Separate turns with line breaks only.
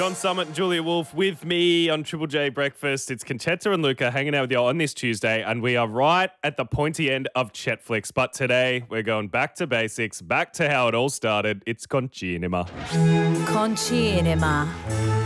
John Summit and Julia Wolf with me on Triple J Breakfast. It's Conchetta and Luca hanging out with you on this Tuesday, and we are right at the pointy end of Chetflix. But today we're going back to basics, back to how it all started. It's Concinema.
Concinema.